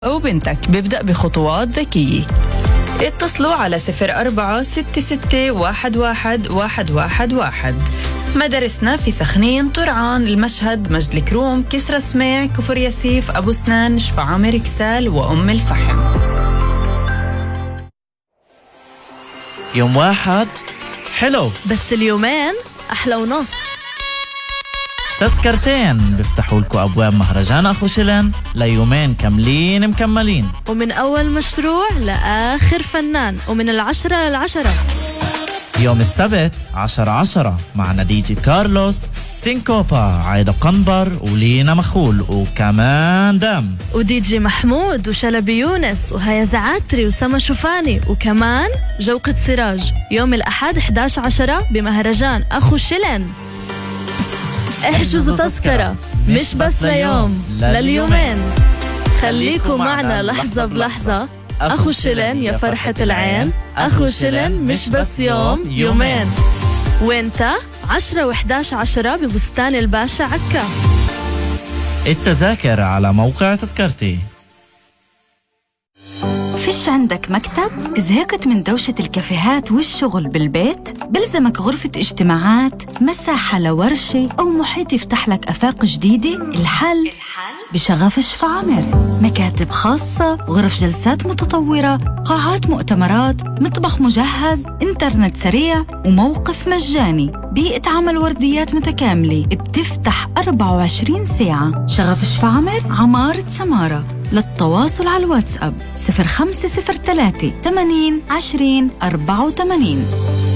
أو بنتك بيبدأ بخطوات ذكية. اتصلوا على 0466111111. مدارسنا في سخنين، طرعان، المشهد، مجد الكروم، كسرى سميع، كفر ياسيف، أبو سنان، شفعامر، كسال، وأم الفحم. يوم واحد حلو، بس اليومين أحلى ونص. تذكرتين بيفتحوا لكم أبواب مهرجان أخو شلن ليومين كاملين مكملين، ومن أول مشروع لآخر فنان، ومن 10 ل10. يوم السبت 10/10 معنا دي جي كارلوس، سينكوبا، عايدة قنبر، ولينا مخول، وكمان دم، ودي جي محمود، وشلبي يونس، وهيا زعاتري، وسما شوفاني، وكمان جوقة سراج. يوم الأحد 11/10 بمهرجان أخو شلن. احجزوا تذكرة مش بس ليوم، لليومين. خليكم معنا لحظة بلحظة. أخو شلن يا فرحة العين، أخو شلن مش بس يوم، يومين. وانت 10 و11/10 ببستان الباشا عكا. التذاكر على موقع تذكرتي. فيش عندك مكتب؟ زهقت من دوشة الكافيهات والشغل بالبيت؟ بلزمك غرفة اجتماعات، مساحة لورشة أو محيط يفتح لك آفاق جديدة؟ الحل بشغف شفعامر. مكاتب خاصة، غرف جلسات متطورة، قاعات مؤتمرات، مطبخ مجهز، إنترنت سريع، وموقف مجاني. بيئة عمل ورديات متكاملة بتفتح 24 ساعة. شغف شفعامر، عمارة سمارة. للتواصل على الواتساب 0503 80 20 84.